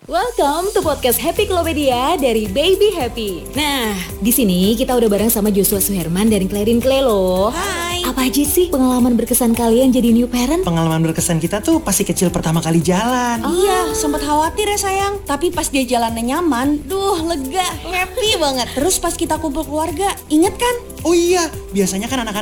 Welcome to podcast Happy Klopedia dari Baby Happy. Nah, di sini kita udah bareng sama Joshua Suherman dari Clarin Clay loh. Hai. Apa aja sih pengalaman berkesan kalian jadi new parent? Pengalaman berkesan kita tuh pasti kecil pertama kali jalan. Iya, sempat khawatir ya sayang. Tapi pas dia jalannya nyaman, lega, happy banget. Terus pas kita kumpul keluarga, inget kan? Oh iya, biasanya kan anak-anak